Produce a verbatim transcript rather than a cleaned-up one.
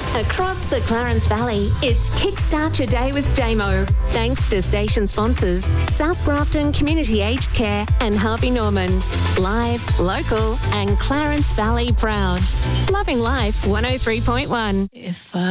Across the Clarence Valley, it's Kickstart Your Day with J-Mo. Thanks to station sponsors South Grafton Community Aged Care and Harvey Norman. Live, local and Clarence Valley proud. Loving Life one oh three point one. If I